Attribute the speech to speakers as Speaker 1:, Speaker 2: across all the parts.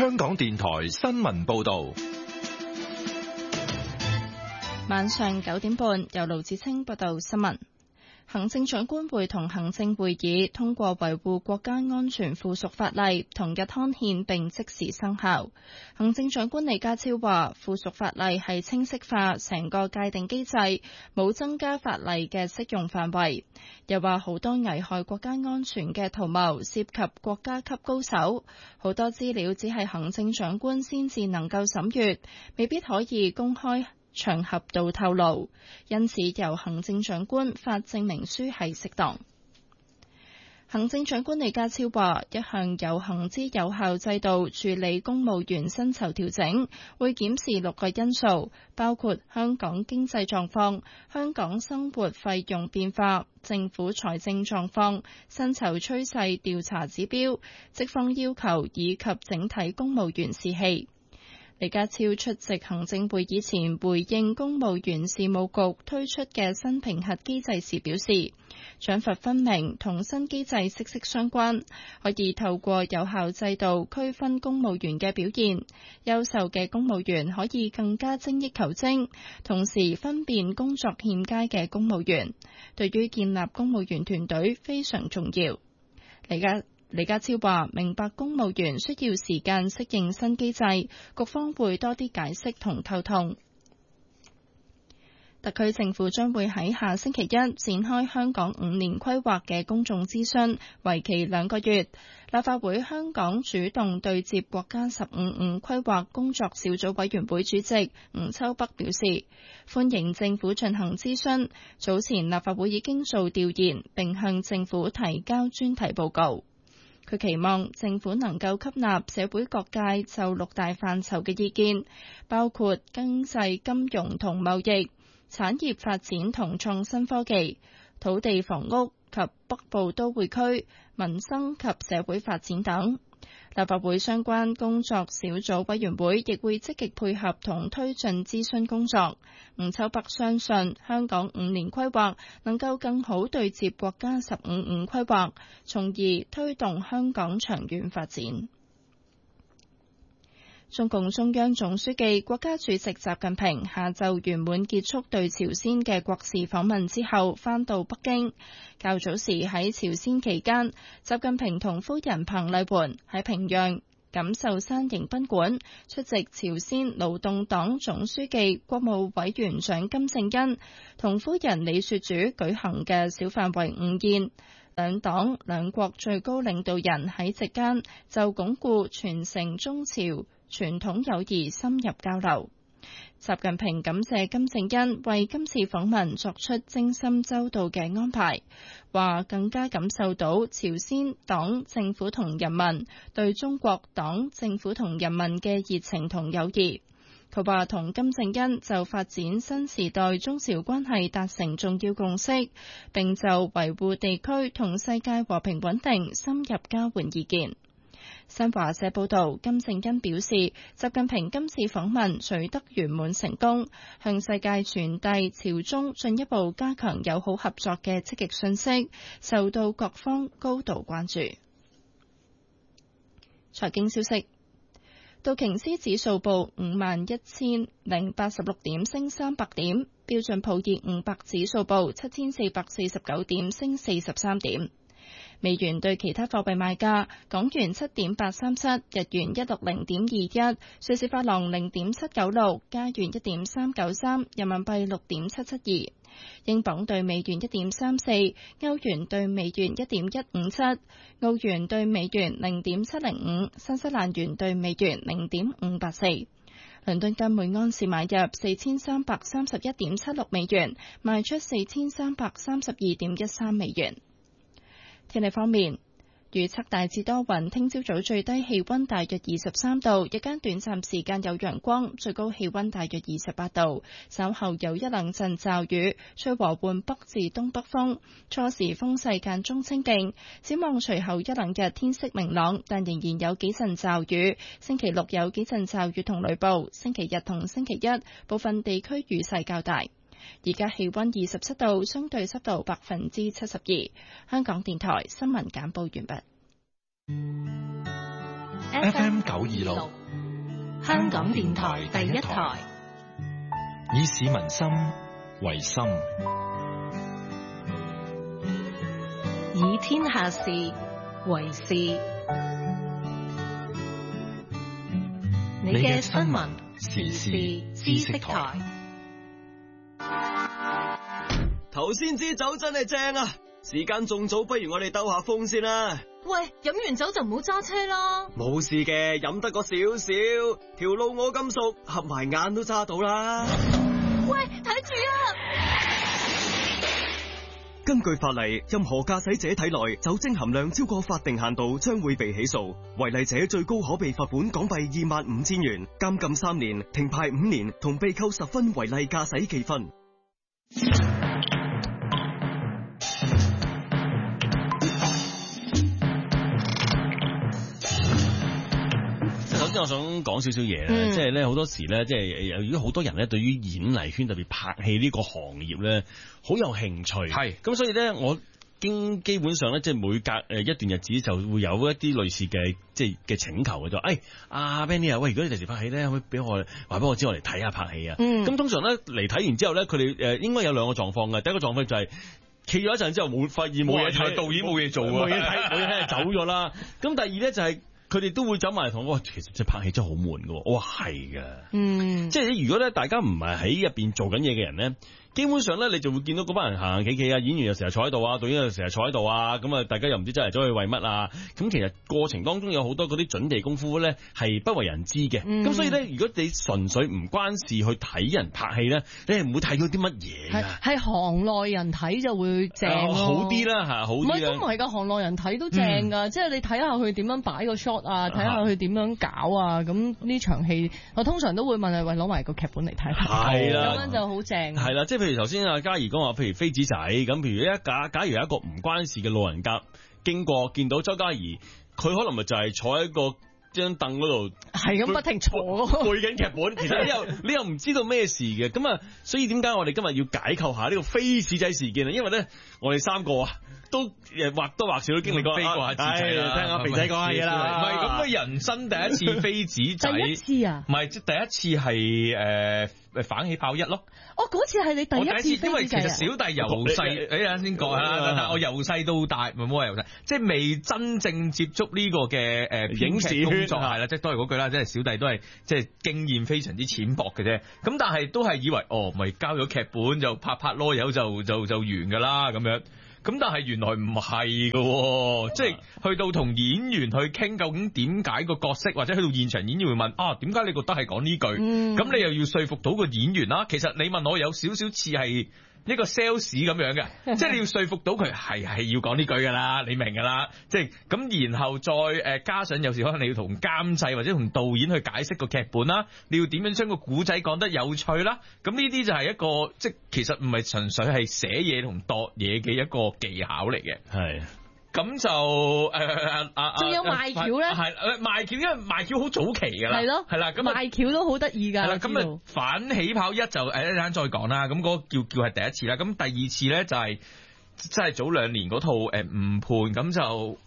Speaker 1: 香港電台新聞報道。
Speaker 2: 晚上9點半，由盧子清報道新聞。行政長官會同行政會議通過維護國家安全附屬法例，同日刊憲並即時生效。行政長官李家超話，附屬法例係清晰化成個界定機制，冇增加法例嘅適用範圍。又話好多危害國家安全嘅圖謀涉及國家級高手，好多資料只係行政長官先至能夠審閱，未必可以公開場合度透露，因此由行政長官發證明書係適當。行政長官李家超話，一向有行之有效制度處理公務員薪酬調整，會檢視6個因素，包括香港經濟狀況、香港生活費用變化、政府財政狀況、薪酬趨勢調查指標、職方要求以及整體公務員士氣。李家超出席行政會議前回應公務員事務局推出嘅新評核機制時表示，獎罰分明同新機制息息相關，可以透過有效制度區分公務員嘅表現，優秀嘅公務員可以更加精益求精，同時分辨工作欠佳嘅公務員，對於建立公務員團隊非常重要。李家超話，明白公務員需要時間適應新機制，局方會多啲解釋同溝通。特區政府將會喺下星期一展開香港5年規劃嘅公眾諮詢，為期2個月。立法會香港主動對接國家15五規劃工作小組委員會主席吳秋北表示，歡迎政府進行諮詢。早前立法會已經做調研，並向政府提交專題報告。佢期望政府能夠吸納社會各界就6大範疇嘅意見，包括經濟、金融同貿易、產業發展同創新科技、土地房屋及北部都會區、民生及社會發展等。立法會相關工作小組委員會亦會積極配合同推進諮詢工作。吳秋北相信香港5年規劃能夠更好對接國家15五規劃，從而推動香港長遠發展。中共中央總書記、國家主席習近平下晝圓滿結束對朝鮮嘅國事訪問之後，返到北京。較早時喺朝鮮期間，習近平同夫人彭麗媛喺平壤錦繡山迎賓館出席朝鮮勞動黨總書記、國務委員長金正恩同夫人李雪主舉行嘅小範圍午宴。兩黨兩國最高領導人喺席間就鞏固傳承中朝傳統友誼深入交流。習近平感謝金正恩為今次訪問作出精心周到嘅安排，話更加感受到朝鮮黨政府同人民對中國黨政府同人民嘅熱情同友誼。佢話同金正恩就發展新時代中朝關係達成重要共識，並就維護地區同世界和平穩定深入交換意見。新華社報道，金正恩表示，習近平今次訪問取得圓滿成功，向世界傳遞朝中進一步加強友好合作嘅積極訊息，受到各方高度關注。財經消息，道瓊斯指數報51,086點，升300點；標準普爾500指數報7,449點，升43點。美元對其他貨幣賣價：港元7.837，日元160.21，瑞士法郎0.796，加元1.393，人民幣6.772，英鎊對美元1.34，歐元對美元1.157，澳元對美元0.705，新西蘭元對美元0.584。倫敦金每安士買入4331.76美元，賣出4332.13美元。天氣方面，預測大致多雲，聽朝早最低氣溫大約23度，日間短暫時間有陽光，最高氣溫大約28度，稍後有一兩陣驟雨，吹和緩北至東北風，初時風勢間中清勁。展望隨後一兩日天色明朗，但仍然有幾陣驟雨，星期六有幾陣驟雨同雷暴，星期日同星期一部分地區雨勢較大。而家氣溫27度，相對濕度72%。香港電台新聞簡報完畢。
Speaker 1: FM 926，
Speaker 3: 香港電台第一台，
Speaker 1: 以市民心為心，
Speaker 3: 以天下事為事。你嘅新聞時事知識台。
Speaker 4: 頭先支酒真係正啊！時間仲早，不如我哋兜下風先啦。
Speaker 3: 喂，飲完酒就唔好揸車啦。
Speaker 4: 冇事嘅，飲得個少少，條路我咁熟，合埋眼都揸到啦。
Speaker 3: 喂，睇住啊！
Speaker 4: 根據法例，任何駕駛者體內酒精含量超過法定限度，將會被起訴。違例者最高可被罰款港幣25,000元、監禁3年、停牌5年，同被扣10分違例駕駛記分。
Speaker 5: 首先我想講少少嘢咧，即係咧好多時咧，即係如果好多人咧對於演藝圈特別拍戲呢個行業咧好有興趣，係咁所以咧我基本上咧即係每隔一段日子就會有一啲類似嘅即係嘅請求嘅，就阿 Benny 啊，喂，如果你第時拍戲咧，可以俾我話俾我知，我嚟睇下拍戲啊。咁通常咧嚟睇完之後咧，佢哋應該有兩個狀況嘅，第一個狀況就係企咗一陣之後發現冇嘢睇，導演冇嘢做，冇嘢睇就走咗啦。咁第二咧就係佢哋都會走埋嚟同我，其實即係拍戲真係好悶㗎。我話係㗎，即係如果咧大家唔係喺入邊做緊嘢嘅人咧，基本上咧你就會見到嗰班人行行企企啊，演員又成日坐喺度啊，導演又成日坐喺度啊，咁啊大家又唔知真係走去為乜啊。咁其實過程當中有好多嗰啲準備功夫咧係不為人知嘅。咁所以咧，如果你純粹唔關事去睇人拍戲咧，你係唔會睇到啲乜嘢㗎。
Speaker 6: 係行內人睇就會正
Speaker 5: 好啲啦嚇，好啲啦。唔係都唔係㗎，
Speaker 6: 行內人睇都正㗎，即係你睇下佢點樣擺個 shot 啊，睇下佢點樣搞啊。咁呢場戲我通常都會問喂，攞埋個劇本嚟睇下，係啦，咁樣就好正。係啦，
Speaker 5: 即係譬如頭先阿嘉怡講話，譬如飛紙仔咁，譬如假如有一個唔關事嘅路人甲經過，見到周嘉怡，佢可能咪就係坐喺個張凳嗰度，係咁不停坐背緊劇本。其實你又唔知道咩事嘅，咁啊，所以點解我哋今日要解構下呢個飛紙仔事件啊？因為咧，我哋三個啊都或多或少都經歷過飛過下紙仔啦，聽下肥仔講下嘢啦。唔係咁嘅人生第一次飛紙仔，第一次啊？唔係，即第一次係反起炮一咯。
Speaker 6: 嗰次係你第一次，
Speaker 7: 因為其實小弟由細，啱先講啦，我由細到大，唔好話由細，即係未真正接觸呢個嘅影視工作係啦，即係都係嗰句啦，即係小弟都係即係經驗非常之淺薄嘅啫。咁但係都係以為咪交咗劇本就拍囉柚就完噶啦咁樣。咁但係原來唔係㗎，即係去到同演員去傾究竟點解個角色，或者去到現場演員會問點解你覺得係講呢句？咁你又要說服到個演員啦。其實你問我有少少似係一個 sales 咁樣嘅，即係你要說服到佢係要講呢句㗎啦，你明㗎啦。即係咁，然後再加上有時可能你要同監製或者同導演去解釋個劇本啦，你要點樣將個古仔講得有趣啦。咁呢啲就係一個即係其實唔係純粹係寫嘢同度嘢嘅一個技巧嚟嘅。係。咁就
Speaker 6: 仲有賣橋咧，
Speaker 7: 係賣橋，因為賣橋好早期㗎啦，係咯，係啦，咁
Speaker 6: 賣橋都好得意㗎。係啦，咁啊
Speaker 7: 反起跑一就一陣再講啦。咁嗰個叫係第一次啦。咁第二次咧就係即係早2年嗰套誤判，咁就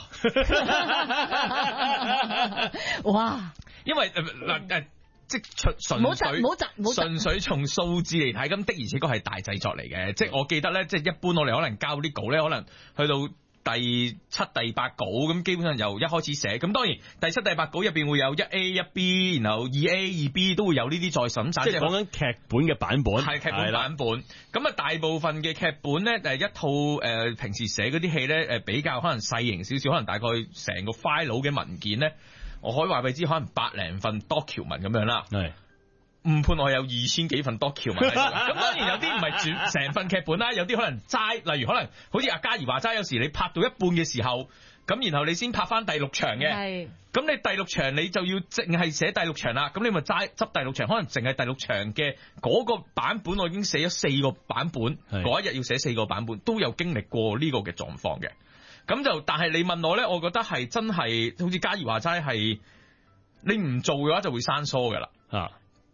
Speaker 7: 哇，因為即純粹從數字嚟睇，咁的而且確係大製作嚟嘅。即係我記得咧，即係一般我哋可能交啲稿咧，可能去到第7、第8稿，咁基本上由一開始寫。咁當然第7、第8稿入邊會有1A、1B， 然後2A、2B 都會有呢啲再審晒。即係講緊劇本嘅版本，係劇本版本。咁啊，大部分嘅劇本咧，一套平時寫嗰啲戲咧，比較可能細型少少，可能大概成個 file 嘅文件咧，我可以話俾你知，可能100零份 document 咁樣啦。係。誤判我有2000幾份 document 喺度，咁當然有啲唔係成份劇本啦，有啲可能齋，例如可能好似阿嘉怡話齋，有時你拍到一半嘅時候，咁然後你先拍翻第6場嘅，咁你第6場你就要淨係寫第6場啦，咁你咪執第6場，可能淨係第6場嘅嗰個版本，我已經寫咗4個版本，嗰一日要寫4個版本，都有經歷過呢個嘅狀況嘅，咁就但係你問我咧，我覺得係真係好似嘉怡話齋係，你唔做嘅話就會生疏噶啦。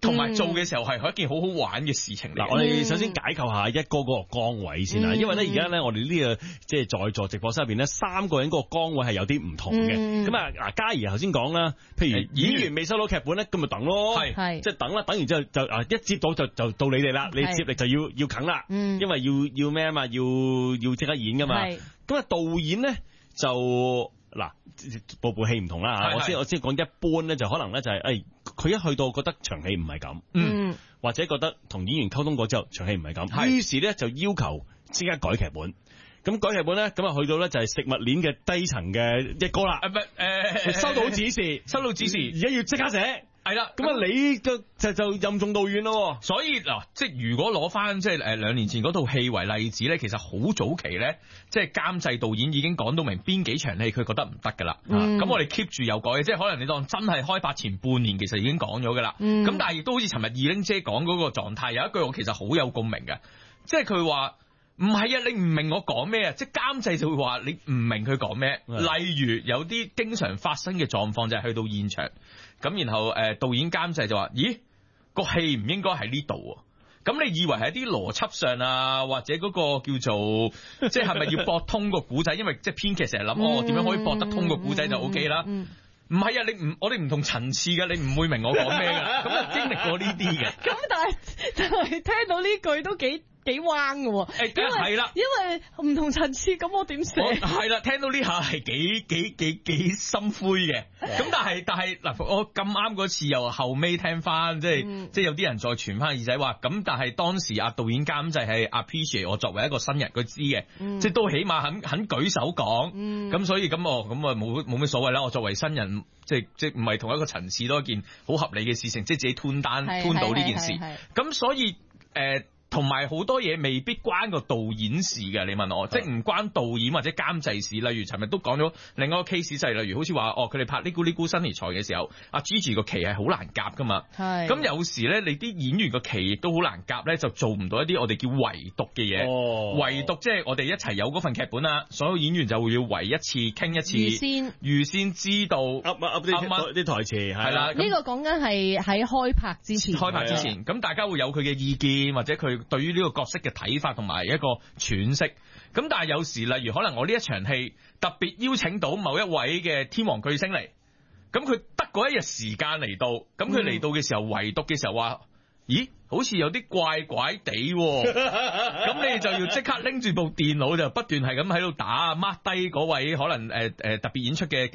Speaker 7: 同埋做嘅時候係一件好好玩嘅事情嚟。
Speaker 5: 我哋首先解構下一哥嗰個崗位先啦，因為咧而家咧我哋呢個即係在座直播室入邊咧3個人嗰個崗位係有啲唔同嘅。咁啊嘉儀頭先講啦，譬如演員未收到劇本咧，咁咪等咯，係即係等啦，等完之後就一接到就到你哋啦，你接力就要啃啦，因為要咩啊嘛，要即刻演噶嘛。咁啊導演咧就嗱部戲唔同啦嚇，我先講一般咧就可能咧就係佢一去到覺得場戲唔係咁，或者覺得同演員溝通過之後場戲唔係咁，於是咧就要求即刻改劇本。咁改劇本咧，咁啊去到咧就係食物鏈嘅低層嘅一哥啦。收到指示，而家要即刻寫。
Speaker 7: 係啦，
Speaker 5: 咁啊你就任重道遠咯。
Speaker 7: 所以嗱，即係如果攞翻即係2年前嗰套戲為例子咧，其實好早期咧，即係監製導演已經講到明邊幾場戲佢覺得唔得噶啦。咁我哋 keep 住有改嘅，即係可能你當真係開拍前半年其實已經講咗噶啦。咁但係亦都好似尋日二玲姐講嗰個狀態，有一句我其實好有共鳴嘅，即係佢話。唔係啊，你唔明我講咩啊？即係監製就會話你唔明佢講咩。例如有啲經常發生嘅狀況就係去到現場，咁然後導演監製就話：咦，個戲唔應該喺呢度。咁你以為係一啲邏輯上啊，或者嗰個叫做即係係咪要駁通個古仔？因為即係編劇成日諗點樣可以駁得通個古仔就 OK 啦。唔係啊，我哋唔同層次嘅，你唔會明我講咩㗎。咁就經歷過呢啲嘅。
Speaker 6: 咁但係聽到呢句都幾彎嘅喎，
Speaker 7: 係啦，
Speaker 6: 因為唔同層次，咁我點寫？
Speaker 7: 係啦，聽到呢下係幾心灰嘅。咁但係嗱，我咁啱嗰次又後尾聽翻，即係有啲人再傳翻耳仔話，咁但係當時導演監製係 appreciate 我作為一個新人，佢知嘅，即係都起碼肯舉手講。咁所以咁冇咩所謂啦。我作為新人，即係唔係同一個層次都一件好合理嘅事情，即係自己吞到呢件事。咁所以同埋好多嘢未必關個導演事嘅，你問我，即係唔關導演或者監製事。例如尋日都講咗另外一個 case，就係例如好似話佢哋拍呢咕呢咕新年財嘅時候，阿 Gigi 個期係好難夾噶嘛。咁有時咧，你啲演員個期亦都好難夾咧，就做唔到一啲我哋叫圍讀嘅嘢。圍讀即係我哋一齊有嗰份劇本啦，所有演員就會要圍一次傾一次，預先知道
Speaker 5: 啲台詞係啦。
Speaker 6: 呢個講緊係喺開拍之前，
Speaker 7: 咁大家會有佢嘅意見或者佢對於呢個角色嘅睇法同埋一個詮釋，咁但係有時例如可能我呢一場戲特別邀請到某一位嘅天王巨星嚟，咁佢得嗰一日時間嚟到，咁佢嚟到嘅時候圍讀嘅時候話，咦，好似有啲怪怪地，咁你就要即刻拎住部電腦就不斷係咁喺度打 mark 低嗰位可能特別演出嘅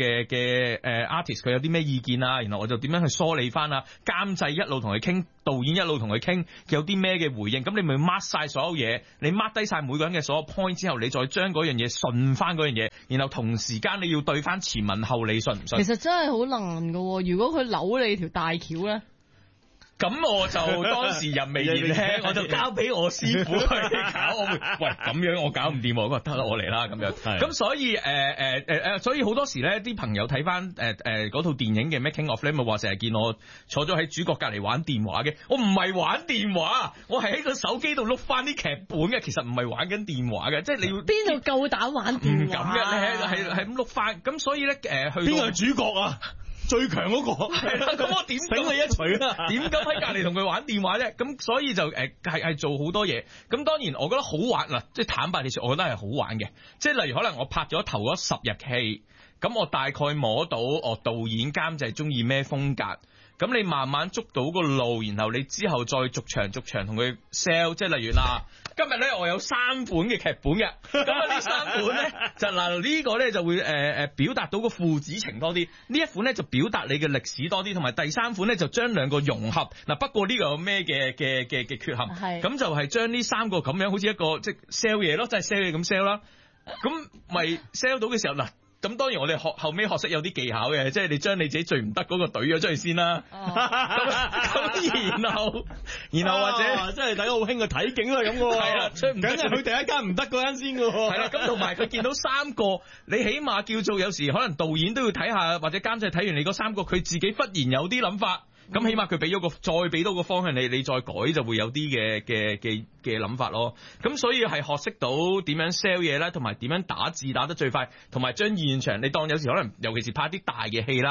Speaker 7: artist 佢有啲咩意見啊，然後我就點樣去梳理翻啊，監製一路同佢傾，導演一路同佢傾，有啲咩嘅回應，咁你咪 mark 晒所有嘢，你 mark 低晒每個人嘅所有 point 之後，你再將嗰樣嘢順翻嗰樣嘢，然後同時間你要對翻前文後理順唔順？
Speaker 6: 其實真係好難噶，如果佢扭你條大橋咧。
Speaker 7: 咁我就當時人未年輕，我就交俾我師傅去搞。喂，咁樣我搞唔掂，我話得啦，我嚟啦咁樣。咁所以所以好多時咧，啲朋友睇翻嗰套電影嘅 making of 咧，咪話成日見我坐咗喺主角隔離玩電話嘅。我唔係玩電話，我係喺個手機度碌翻啲劇本嘅。其實唔係玩緊電話嘅，即係你要
Speaker 6: 邊度夠膽玩電話？
Speaker 7: 咁嘅，係咁碌翻。咁所以咧去
Speaker 5: 邊個係主角啊？最強嗰個
Speaker 7: 係啦，咁我點醒你一錘啊？點敢喺隔離同佢玩電話啫？咁所以就係做好多嘢。咁當然我覺得好玩啦，即係坦白地說，我覺得係好玩嘅。即係例如可能我拍咗頭嗰10日戲，咁我大概摸到導演監製中意咩風格。咁你慢慢捉到個路，然後你之後再逐場同佢 sell， 即係例如嗱，今日咧我有3款嘅劇本嘅，咁啊呢3款咧就嗱呢個咧就會表達到個父子情多啲，呢一款咧就表達你嘅歷史多啲，同埋第3款咧就將兩個融合。嗱不過呢個有咩嘅缺陷？係咁就係將呢3個咁樣好似一個即係 sell 嘢咯，即係 sell 嘢咁 sell 啦，咁咪 sell 到嘅時候嗱。咁當然我哋後尾學識有啲技巧嘅，即係你將你自己最唔得嗰個懟咗出去先啦。咁然後或者
Speaker 5: 即係大家好興個睇景啦咁喎。
Speaker 7: 係啦，
Speaker 5: 梗係去第一間唔得嗰間先嘅喎。
Speaker 7: 係啦，咁同埋佢見到3個，你起碼叫做有時可能導演都要睇下，或者監製睇完你嗰3個，佢自己忽然有啲諗法。咁起碼佢再俾到個方向你再改就會有啲嘅諗法咯。咁所以係學識到點樣 sell 嘢啦，同埋點樣打字打得最快，同埋將現場你當有時可能尤其是拍啲大嘅戲啦，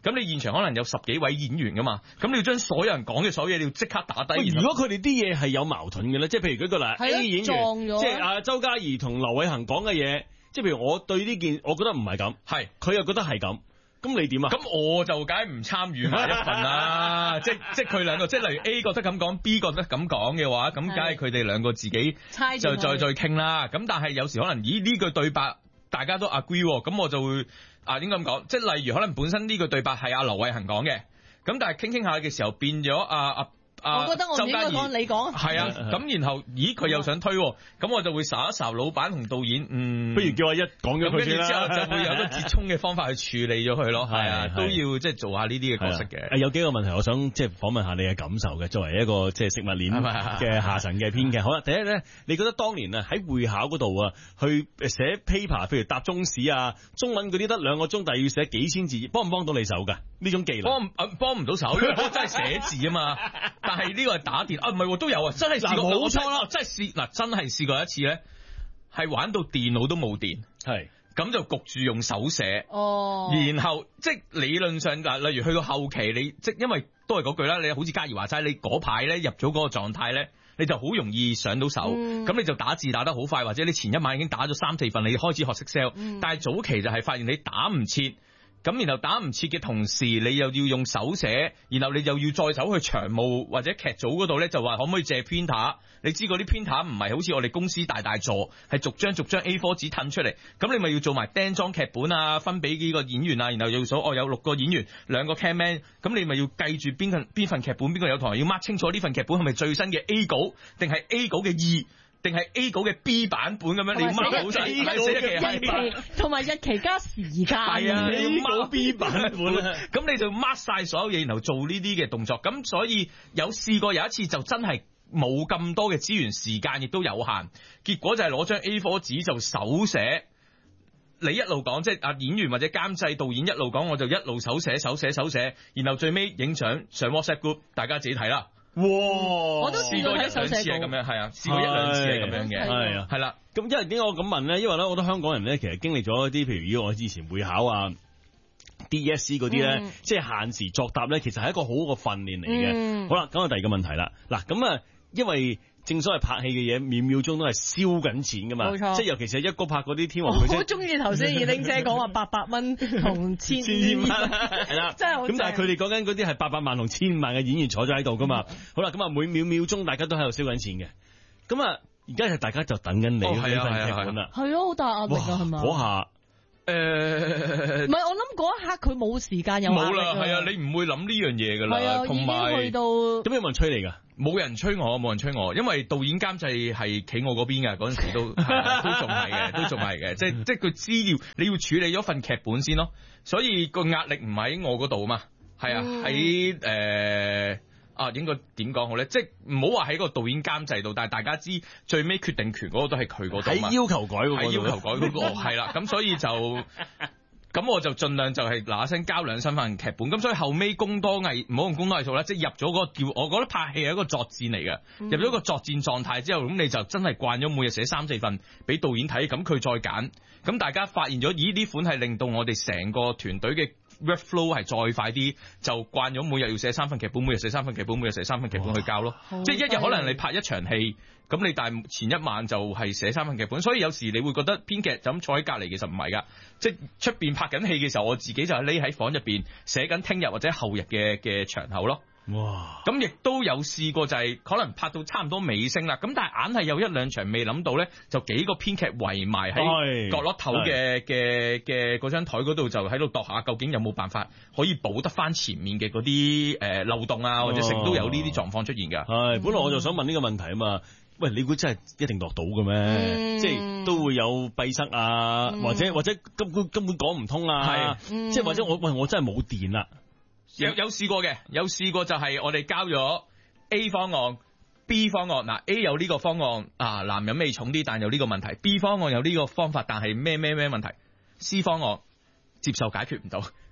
Speaker 7: 咁你現場可能有10幾位演員噶嘛，咁你要將所有人講嘅所有嘢你要即刻打低。
Speaker 5: 如果佢哋啲嘢係有矛盾嘅咧，即係譬如舉個例 A 演員，即係阿周嘉怡同劉偉恒講嘅嘢，即係譬如我對呢件我覺得唔係咁，係佢又覺得係咁。咁你點啊？咁
Speaker 7: 我就梗係唔參與埋一份啦。即係佢兩個，即係例如 A 覺得咁講 ，B 覺得咁講嘅話，咁梗係佢哋兩個自己就再傾啦。咁但係有時可能呢句對白大家都 agree， 咁我就會應該咁講，即係例如可能本身呢句對白係阿劉偉恒講嘅，咁但係傾下嘅時候變咗
Speaker 6: 我覺得我唔應該講，你講。
Speaker 7: 係啊，咁然後，咦佢又想推，咁我就會睄一睄老闆同導演，
Speaker 5: 不如叫阿一講咗佢先啦。
Speaker 7: 之後就會有個折衷嘅方法去處理咗佢咯。係啊，都要即係做下呢啲嘅角色嘅。
Speaker 5: 有幾個問題，我想即係訪問下你嘅感受嘅，作為一個即係食物鏈嘅下層嘅編劇。好啦，第一咧，你覺得當年啊喺會考嗰度啊，去寫 paper， 譬如答中史啊、中文嗰啲得2個鐘，但係要寫幾千字，幫唔幫到你手㗎？呢種技能
Speaker 7: 幫唔到手，因為我真係寫字啊嘛。但係呢個係打電唔係都有啊，真係試過冇錯啦，真係試過一次咧，係玩到電腦都冇電，係咁就焗住用手寫，然後即係理論上例如去到後期你即因為都係嗰句啦，你好似嘉怡話齋，你嗰排咧入咗嗰個狀態咧，你就好容易上到手，咁你就打字打得好快，或者你前一晚已經打咗3-4份，你開始學識 sell，但係早期就係發現你打唔切。咁然後打唔切嘅同時，你又要用手寫，然後你又要再走去場務或者劇組嗰度咧，就話可唔可以借 printer？你知嗰啲 printer 唔係好似我哋公司大座，係逐張 A4 紙褪出嚟，咁你咪要做埋釘裝劇本啊，分俾幾個演員啊，然後又要數有6個演員，2個 cameraman，咁你咪要計住邊份劇本邊個有台，要 mark 清楚呢份劇本係咪最新嘅 A 稿，定係 A 稿嘅2？定係 A 稿嘅 B 版本咁樣，你要 mark 好晒，A 稿嘅日期
Speaker 6: 同埋日期加時間。
Speaker 7: 係啊，你要 mark B 版本，咁你就 mark 晒所有嘢，然後做呢啲嘅動作。咁所以有試過有一次就真係冇咁多嘅資源，時間亦都有限，結果就係攞張 A4 紙就手寫。你一路講，即係演員或者監製導演一路講，我就一路手寫，然後最尾影相上 WhatsApp group， 大家自己睇啦。
Speaker 5: 哇！
Speaker 6: 我都
Speaker 7: 試過1-2次係咁樣，係啊，試過1-2次係咁樣嘅，
Speaker 5: 係啊，
Speaker 7: 係啦。
Speaker 5: 咁因為點解我咁問咧？因為咧，好多香港人咧，其實經歷咗一啲，譬如以我之前會考啊、DSE 嗰啲咧，即係限時作答咧，其實係一個好好嘅訓練嚟嘅。好啦，咁啊第二個問題啦，嗱咁啊，因為正所謂拍戲嘅嘢，秒秒鐘都係燒緊錢噶嘛，冇錯。即係尤其是一哥拍嗰啲天王巨星，
Speaker 6: 我好中意頭先二玲姐講話800蚊同千蚊，
Speaker 5: 係啦，真係好。咁但係佢哋講緊嗰啲係800萬同1000萬嘅演員坐咗喺度噶嘛。好啦，咁啊每秒秒鐘大家都喺度燒緊錢嘅。咁啊，而家係大家就等緊你呢份劇本啦。
Speaker 6: 係咯，好大壓力啊，係嘛？
Speaker 5: 嗰下
Speaker 6: 唔係，我諗嗰一刻佢冇時間有壓力。
Speaker 7: 冇啦，係啊，你唔會諗呢樣嘢噶啦。同埋
Speaker 6: 去到
Speaker 5: 咁有冇人催你噶？
Speaker 7: 冇人催我，因為導演監製係企我嗰邊嘅，嗰陣時都仲係嘅，即係佢資料你要處理咗份劇本先咯，所以個壓力唔喺我嗰度啊嘛，係啊，喺應該點講好咧？即係唔好話喺個導演監製度，但係大家知最尾決定權嗰個都係佢嗰度嘛，
Speaker 5: 係要求改嗰
Speaker 7: 個，係啦，咁所以就。咁我就盡量就係嗱一聲交2份劇本，咁所以後尾唔好用工多藝術啦，即係入咗嗰個叫，我覺得拍戲係一個作戰嚟嘅，入咗個作戰狀態之後，咁你就真係慣咗每日寫3-4份俾導演睇，咁佢再揀，咁大家發現咗，咦呢款係令到我哋成個團隊嘅 workflow 係再快啲，就慣咗每日要寫3份劇本，每日寫3份劇本，每日寫3份劇本去交咯，即係一日可能你拍一場戲。咁你但係前一晚就係寫3份劇本，所以有時你會覺得編劇就咁坐喺隔離，其實唔係㗎，即係出邊拍緊戲嘅時候，我自己就係匿喺房入邊寫緊聽日或者後日嘅場口咯。哇！咁亦都有試過就係可能拍到差唔多尾聲啦，咁但係硬係有1-2場未諗到咧，就幾個編劇圍埋喺角落頭嘅嗰張台嗰度，就喺度度下究竟有冇辦法可以補得翻前面嘅嗰啲漏洞啊，或者成都有呢啲狀況出現㗎。
Speaker 5: 係，本來我就想問呢個問題啊嘛。喂，你估真係一定度到嘅咩？即係都會有閉塞啊，或者根本講唔通啊，即係或者我真係冇電啦。
Speaker 7: 有試過嘅，有試過就係我哋交咗 A 方案、B 方案。嗱 A 有呢個方案啊，男人味重啲，但有呢個問題。B 方案有呢個方法，但係咩問題？C 方案接受解決唔到。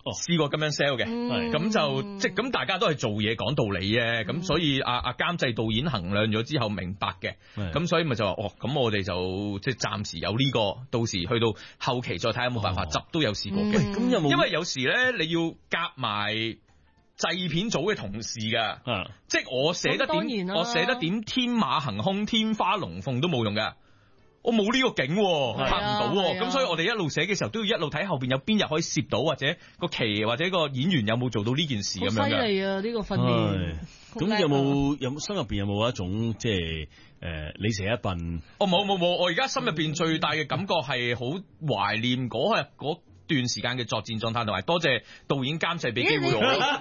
Speaker 7: 試過咁樣 sell 嘅，咁就即係咁大家都係做嘢講道理嘅，咁所以阿監製導演衡量咗之後明白嘅，咁所以咪就話咁我哋就即係暫時有呢個，到時去到後期再睇有冇辦法執，都有試過嘅。咁有冇？因為有時咧你要夾埋製片組嘅同事㗎，即係我寫得點天馬行空、天花龍鳳都冇用㗎。我冇呢個景，拍唔到，咁所以我哋一路寫嘅時候都要一路睇後邊有邊日可以攝到，或者個期或者個演員有冇做到呢件事咁樣嘅。好犀利啊！呢個訓練。咁有冇心入邊有冇一種即係你寫一份？冇，我而家心入邊最大嘅感覺係好懷念嗰段時間嘅作戰狀態，同埋多謝導演監製俾機會我。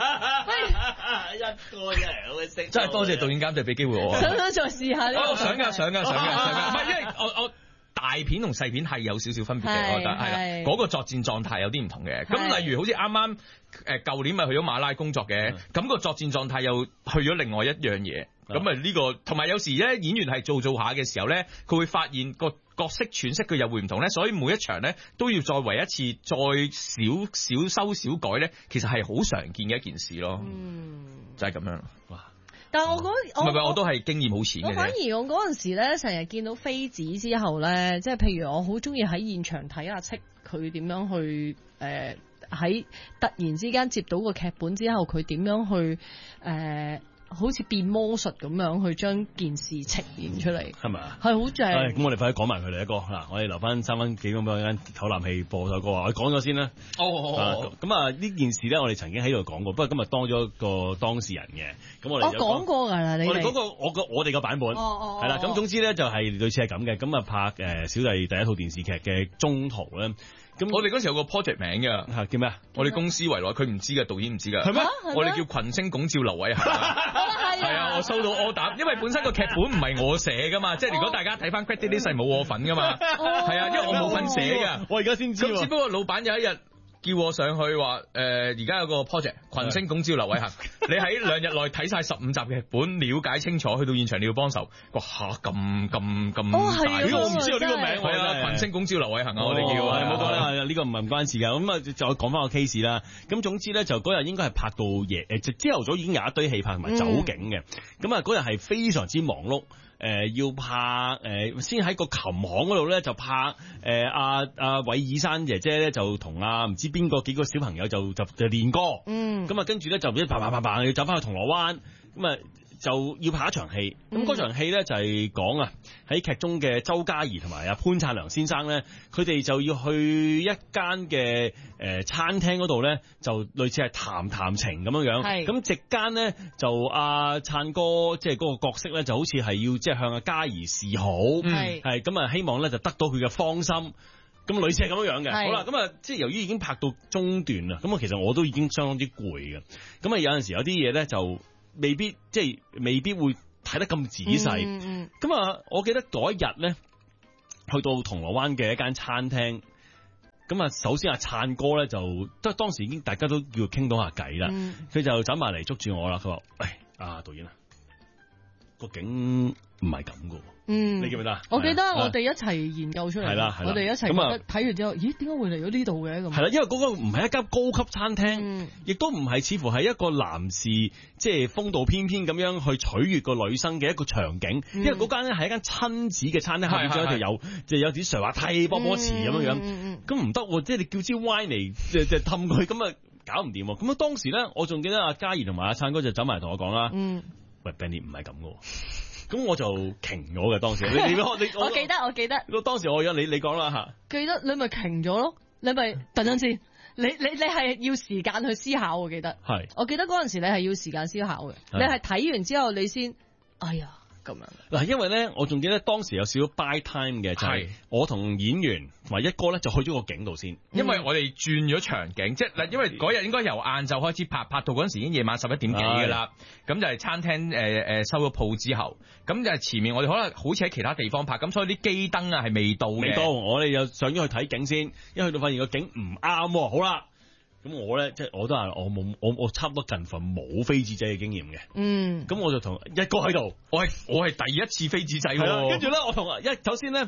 Speaker 7: 一個真係好識，真係多謝導演監製俾機會我。想唔想再試下呢？我想㗎，唔係因為我大片同細片係有少少分別嘅，我覺得係啦。嗰個作戰狀態有啲唔同嘅。咁例如好似啱啱舊年咪去咗馬拉工作嘅，咁個作戰狀態又去咗另外一樣嘢。咁啊呢個同埋有時咧演員係做下嘅時候咧，佢會發現個角色詮釋佢又會唔同咧，所以每一場咧都要再為一次再少修少改咧，其實係好常見嘅一件事咯。就係咁樣。哇！但係我都係經驗好淺嘅。我反而我嗰陣時咧，成日見到飛子之後咧，即係譬如我好中意喺現場睇阿戚佢點樣去喺突然之間接到個劇本之後，佢點樣去好似變魔術咁樣去將件事呈現出嚟，係咪啊？係好正。咁我哋快啲講埋佢哋一個嗱，我哋留翻3分幾咁樣間唞啖氣播首歌啊！我講咗先啦。咁呢件事咧，我哋曾經喺度講過，不過今日當咗個當事人嘅。咁我講過㗎啦，我哋嗰個我哋個版本係啦。咁總之咧就係類似係咁嘅。咁啊拍小弟第一套電視劇嘅中途咧。咁我哋嗰時有個 project 名嘅，叫咩啊？我哋公司圍內，佢唔知嘅，導演唔知嘅。係咩？我哋叫群星拱照劉偉恒。係啊，我收到 order，因為本身個劇本唔係我寫噶嘛，即係如果大家睇翻 credit 啲細冇我份噶嘛。係啊，因為我冇份寫㗎。我而家先知。咁只不過老闆有一日叫我上去話，而家有個 project 群星拱照劉偉恒，你喺2日內睇晒15集嘅劇本，了解清楚，去到現場你要幫手。哇嚇咁大，我唔知道呢個名。係啊，群星拱照劉偉恒啊，我哋叫啊，冇講啦，呢個唔係唔關事㗎。咁啊，就講翻個 case 啦。咁總之咧，就嗰日應該係拍到夜，朝頭早已經有一堆戲拍同埋走景嘅。咁啊，嗰日係非常之忙碌。要拍先喺個琴行嗰度咧，就拍阿韋爾山姐姐咧，就同唔知邊個幾個小朋友就練歌。咁啊，跟住咧就一要走翻去銅鑼灣，咁啊就要拍一場戲。咁嗰場戲咧就係講喺劇中嘅周嘉怡同埋阿潘燦良先生咧，佢哋就要去一間嘅餐廳嗰度咧，就類似係談情咁樣樣。咁席間咧就阿燦哥即係嗰個角色咧，就好似係要即係向阿嘉怡示好，係咁啊，希望咧就得到佢嘅芳心。咁類似係咁樣樣嘅。好啦，咁啊即係由於已經拍到中段啦，咁啊其實我都已經相當之攰嘅。咁啊有陣時有啲嘢咧就未必會睇得咁仔細。咁啊，我記得嗰一日咧，去到銅鑼灣嘅一間餐廳。咁啊，首先阿燦哥咧就當時已經大家都要傾到下偈啦。佢就走埋嚟捉住我啦。佢話：喂，導演啊，個景唔係咁噶。你記唔記得？我記得我哋一齊研究出嚟。係啦，我哋一齊睇完之後，咦？點解會嚟咗呢度嘅？咁係啦，因為嗰個唔係一間高級餐廳，亦都唔係似乎係一個男士即係風度翩翩咁樣去取悅個女生嘅一個場景。因為嗰間咧係一間親子嘅餐廳，下邊仲有條有啲垂滑梯、波波池咁樣樣。咁唔得，即係你叫支 wine 嚟即係氹佢，咁啊搞唔掂。咁啊當時咧，我仲記得阿嘉怡同埋阿燦哥就走埋同我講啦。喂 ，Benny 唔係咁噶。咁我就停咗嘅當時，我記得。當時我約你講啦嚇。記得你咪停咗咯，你咪等陣先。你係要時間去思考，我記得。係。我記得嗰陣時你係要時間思考嘅，你係睇完之後你先，哎呀咁樣。嗱，因為咧，我仲記得當時有少少 buy time 嘅，就係我同演員同埋一哥咧就去咗個景度先，因為我哋轉咗場景，即係嗱，因為嗰日應該由晏晝開始拍到嗰陣時已經夜晚11點幾㗎啦，咁就係餐廳收咗鋪之後，咁就係前面我哋可能好似喺其他地方拍，咁所以啲機燈係未到嘅。未到，我哋又上咗去睇景先，一去到發現個景唔啱喎，好啦。咁我咧，即係我都係我差唔多近乎冇飛紙仔嘅經驗嘅。咁我就同一哥喺度，我係第一次飛紙仔喎。跟住咧，我同首先咧，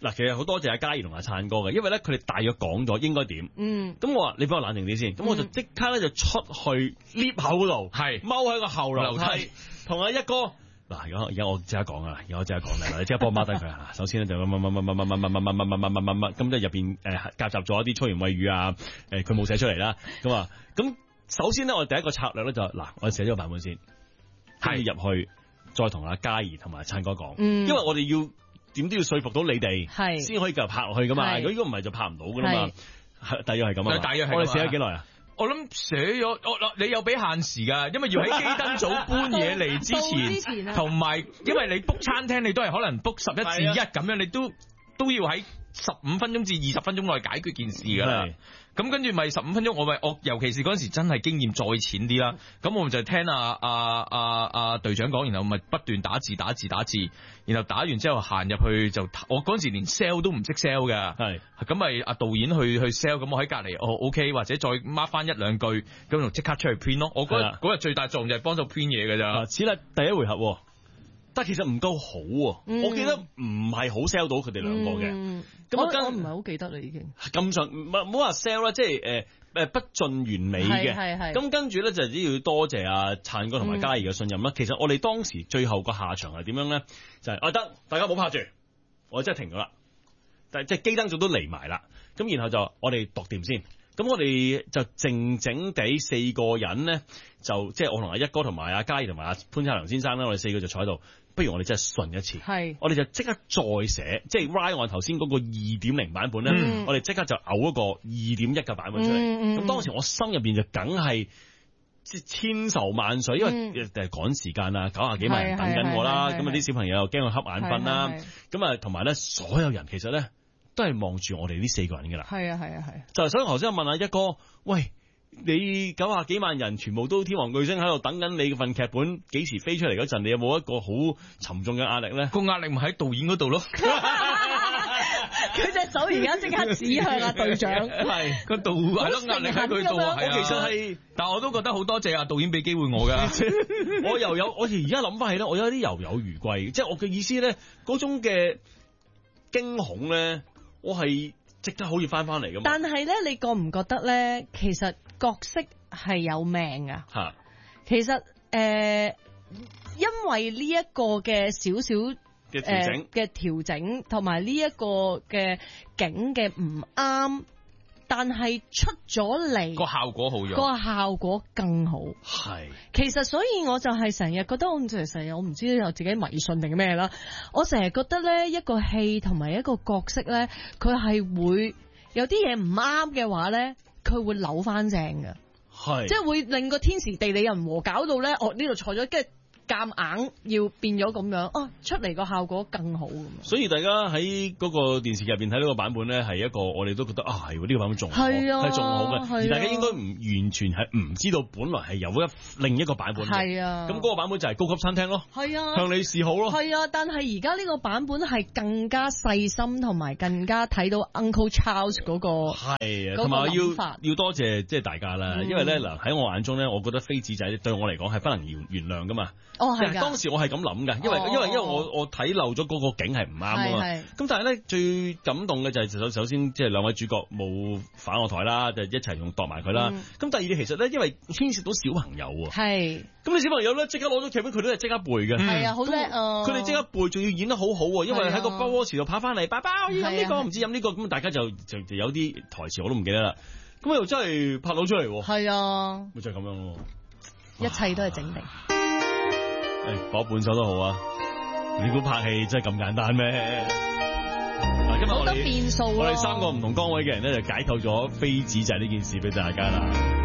Speaker 5: 嗱，其實好多謝阿嘉儀同阿燦哥嘅，因為咧佢哋大約講咗應該點。咁我話你幫我冷靜啲先，咁我就即刻咧就出去 lift 口嗰度，踎喺個後樓梯，同阿一哥。嗱，而家我即刻講啊，而家我即刻講啦，你即刻幫我 mark 低佢啊。首先咧就乜，咁即係入邊夾雜咗一啲粗言穢語啊，佢冇寫出嚟啦。咁首先咧我哋第一個策略咧就嗱，我哋寫咗個版本先，跟住入去再同阿嘉儀同埋燦哥講，因為我哋要點都要說服到你哋，先可以繼續拍落去噶嘛。如果唔係就拍唔到噶啦嘛。大約係咁啊。大約係。我哋寫咗幾耐啊？
Speaker 7: 我諗寫咗，你有俾限時噶，因為要喺基燈組搬嘢嚟之前，同埋因為你 book 餐廳，你都係可能 book 11至1咁樣，你都要喺15分鐘至20分鐘內解決件事噶啦。咁跟住咪15分鐘，我尤其是嗰陣時真係經驗再淺啲啦。咁我咪就聽阿隊長講，然後咪不斷打字，然後打完之後行入去就，我嗰陣時連 sell 都唔識 sell 嘅。咁咪阿導演去 sell，咁我喺隔離OK，或者再 mark 翻一兩句，咁就即刻出去 print 咯。我嗰日最大作用就係幫手 print 嘢㗎咋。此例第一回合。但其實唔夠好喎，我記得唔係好 sell 到佢哋兩個嘅。咁我唔係好記得啦，已經。咁上唔好話 sell 啦，即係不盡完美嘅。咁跟住咧就要多謝阿燦哥同埋嘉儀嘅信任啦。其實我哋當時最後個下場係點樣咧？就係得，大家唔好拍住，我真係停咗啦。但係即係機燈組都嚟埋啦。咁然後就我哋度掂先。咁我哋就靜靜地4個人咧，就即係我同阿一哥同埋阿嘉儀同埋阿潘燦良先生啦，我哋4個就坐喺度。不如我哋真係順一次，我哋就即刻再寫，即係 write 我頭先嗰個 2.0 版本咧，我哋即刻就嘔一個 2.1 嘅版本出嚟。咁當時我心入邊就梗係即係千愁萬緒，因為趕時間啊，90幾萬人等緊我啦，咁啊啲小朋友又驚佢瞌眼瞓啦，咁啊同埋咧所有人其實咧都係望住我哋呢4個人噶啦。係啊，就係所以頭先我問阿一哥，喂。你90幾萬人全部都天王巨星喺度等緊你份劇本幾時飛出嚟嗰陣，你有冇一個好沉重嘅壓力咧？個壓力咪喺導演嗰度咯。佢隻手而家即刻指向阿隊長，係個導係咯，壓力喺佢度啊。我其實係，但我都覺得好多謝阿導演俾機會我噶。我而家諗翻起咧，我有啲猶有餘悸，即係我嘅意思咧，嗰種嘅驚恐咧，我係值得好似翻嚟咁。但係咧，你覺唔覺得咧？其實角色係有命噶。吓，其實因為呢一個嘅少少嘅調整，同埋呢一個嘅景嘅唔啱，但係出咗嚟個效果好咗，個效果更好。係，其實所以我就係成日覺得，我唔知有自己迷信定咩啦。我成日覺得咧，一個戲同埋一個角色咧，佢係會有啲嘢唔啱嘅話咧，佢會扭翻正嘅。係，即係會令個天時地利人和搞到咧，呢度錯咗，跟住夾硬要變咗咁樣，出嚟個效果更好咁。所以大家喺嗰個電視劇入邊睇到個版本咧，係一個我哋都覺得係呢個版本仲好，係仲好嘅。而大家應該唔完全係唔知道本來係有另一個版本嘅。係啊，咁嗰個版本就係高級餐廳咯。係啊，向你示好咯。係啊，但係而家呢個版本係更加細心，同埋更加睇到 Uncle Charles 嗰個係啊，同埋要多謝即係大家啦。因為咧嗱喺我眼中咧，我覺得飛子仔對我嚟講係不能原諒噶嘛。係當時我係咁諗㗎，因為我睇漏咗嗰個景係唔啱啊嘛。咁但係咧最感動嘅就係首先即係兩位主角冇反我台啦，就一齊用度埋佢啦。咁第二其實咧，因為牽涉到小朋友喎。係。咁你小朋友咧即刻攞咗劇本，佢都係即刻背嘅。係啊，好叻啊！佢哋即刻背，仲要演得好好喎。因為喺個波波池度跑翻嚟，爸爸我要飲呢個，唔知飲呢個，咁大家就有啲台詞我都唔記得啦。咁又真係拍到出嚟喎。係啊。咪就係咁樣咯。一切都係整定。播半首都好啊！你估拍戲真係咁簡單咩？今日我哋3個唔同崗位嘅人咧，就解構咗飛子仔呢件事俾大家啦。